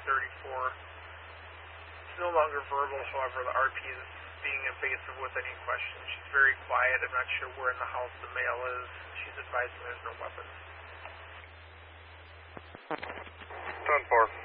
It's no longer verbal, however, the RP is being evasive with any questions. She's very quiet. I'm not sure where in the house the male is. She's advising there's no weapons. 10-4.